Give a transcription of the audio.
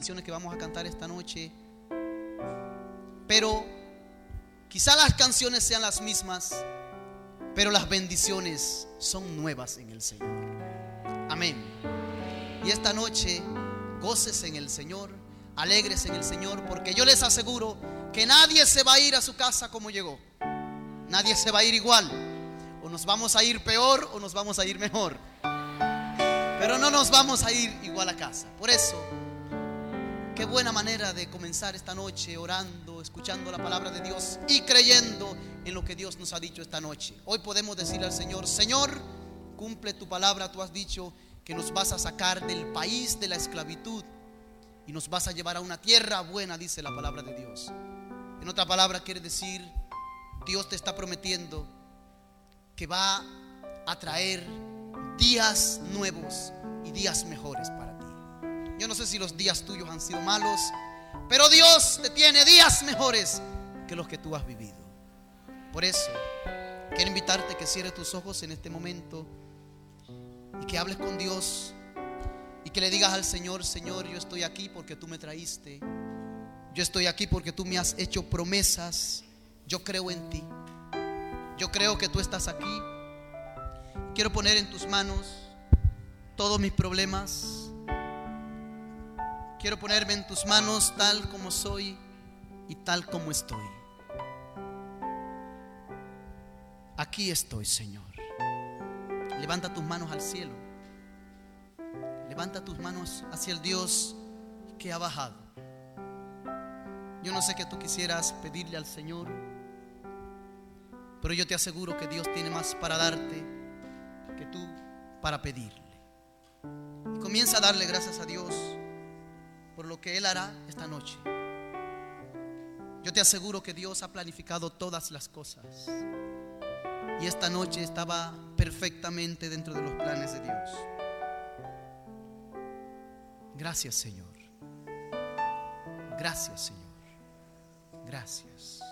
canciones que vamos a cantar esta noche, pero quizá las canciones sean las mismas, pero las bendiciones son nuevas en el Señor. Amén. Y esta noche gócese en el Señor, alegres en el Señor, porque yo les aseguro que nadie se va a ir a su casa como llegó. Nadie se va a ir igual. O nos vamos a ir peor o nos vamos a ir mejor, pero no nos vamos a ir igual a casa. Por eso, qué buena manera de comenzar esta noche orando, escuchando la palabra de Dios y creyendo en lo que Dios nos ha dicho esta noche. Hoy podemos decirle al Señor: Señor, cumple tu palabra. Tú has dicho que nos vas a sacar del país de la esclavitud y nos vas a llevar a una tierra buena, dice la palabra de Dios. En otra palabra quiere decir, Dios te está prometiendo que va a traer días nuevos y días mejores para ti. Yo no sé si los días tuyos han sido malos, pero Dios te tiene días mejores que los que tú has vivido. Por eso quiero invitarte a que cierres tus ojos en este momento y que hables con Dios y que le digas al Señor: Señor, yo estoy aquí porque tú me traíste. Yo estoy aquí porque tú me has hecho promesas. Yo creo en ti. Yo creo que tú estás aquí. Quiero poner en tus manos todos mis problemas. Quiero ponerme en tus manos tal como soy y tal como estoy. Aquí estoy, Señor. Levanta tus manos al cielo. Levanta tus manos hacia el Dios que ha bajado. Yo no sé qué tú quisieras pedirle al Señor, pero yo te aseguro que Dios tiene más para darte que tú para pedirle. Y comienza a darle gracias a Dios por lo que Él hará esta noche. Yo te aseguro que Dios ha planificado todas las cosas y esta noche estaba perfectamente dentro de los planes de Dios. Gracias, Señor. Gracias, Señor. Gracias.